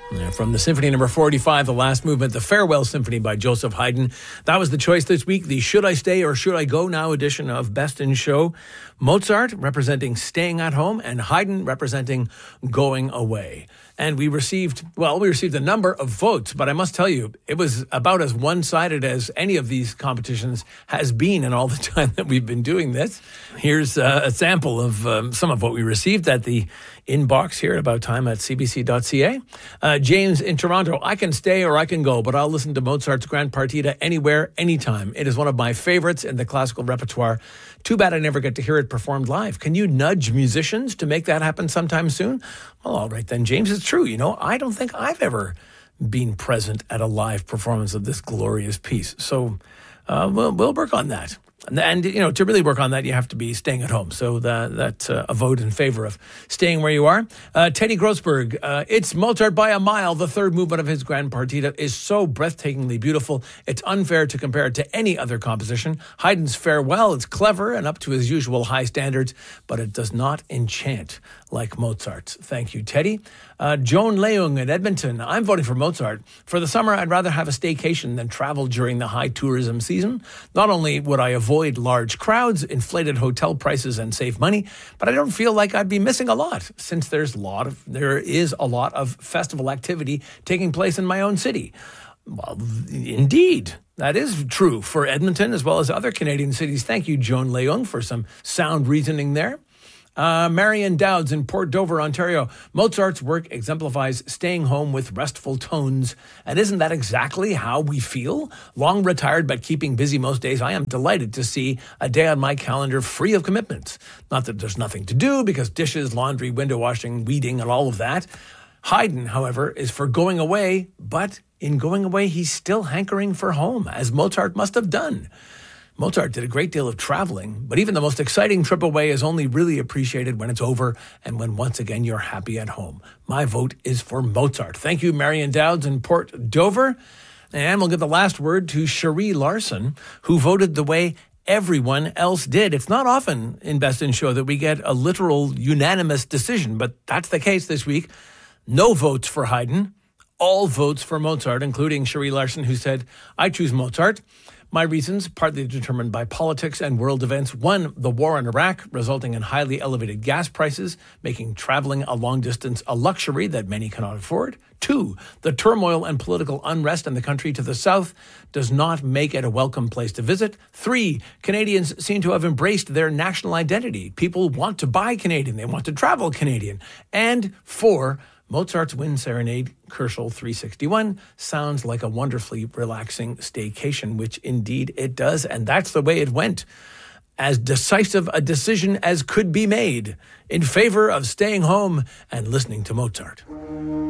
From the Symphony Number 45, the last movement, the Farewell Symphony by Joseph Haydn. That was the choice this week, the Should I Stay or Should I Go Now edition of Best in Show. Mozart representing staying at home and Haydn representing going away. And we received a number of votes, but I must tell you, it was about as one-sided as any of these competitions has been in all the time that we've been doing this. Here's a sample of some of what we received at the inbox here at abouttime@cbc.ca. James in Toronto, I can stay or I can go, but I'll listen to Mozart's Grand Partita anywhere, anytime. It is one of my favorites in the classical repertoire. Too bad I never get to hear it performed live. Can you nudge musicians to make that happen sometime soon? Well, all right then, James. It's true. You know, I don't think I've ever been present at a live performance of this glorious piece. So we'll work on that. And, you know, to really work on that, you have to be staying at home. So that's a vote in favor of staying where you are. Teddy Grossberg, it's Mozart by a mile. The third movement of his Grand Partita is so breathtakingly beautiful. It's unfair to compare it to any other composition. Haydn's Farewell, it's clever and up to his usual high standards, but it does not enchant like Mozart's. Thank you, Teddy. Joan Leung in Edmonton, I'm voting for Mozart. For the summer, I'd rather have a staycation than travel during the high tourism season. Not only would I avoid large crowds, inflated hotel prices, and save money, but I don't feel like I'd be missing a lot since there is a lot of festival activity taking place in my own city. Well, indeed. That is true for Edmonton as well as other Canadian cities. Thank you, Joan Leung, for some sound reasoning there. Marion Dowds in Port Dover, Ontario. Mozart's work exemplifies staying home with restful tones. And isn't that exactly how we feel? Long retired but keeping busy most days, I am delighted to see a day on my calendar free of commitments. Not that there's nothing to do because dishes, laundry, window washing, weeding, and all of that. Haydn, however, is for going away, but in going away, he's still hankering for home, as Mozart must have done. Mozart did a great deal of traveling, but even the most exciting trip away is only really appreciated when it's over and when once again you're happy at home. My vote is for Mozart. Thank you, Marion Dowds in Port Dover. And we'll give the last word to Cherie Larson, who voted the way everyone else did. It's not often in Best in Show that we get a literal unanimous decision, but that's the case this week. No votes for Haydn, all votes for Mozart, including Cherie Larson, who said, I choose Mozart. My reasons, partly determined by politics and world events. 1, the war in Iraq, resulting in highly elevated gas prices, making traveling a long distance a luxury that many cannot afford. 2, the turmoil and political unrest in the country to the south does not make it a welcome place to visit. 3, Canadians seem to have embraced their national identity. People want to buy Canadian. They want to travel Canadian. And 4, Mozart's Wind Serenade, Koelschel 361, sounds like a wonderfully relaxing staycation, which indeed it does. And that's the way it went. As decisive a decision as could be made in favor of staying home and listening to Mozart.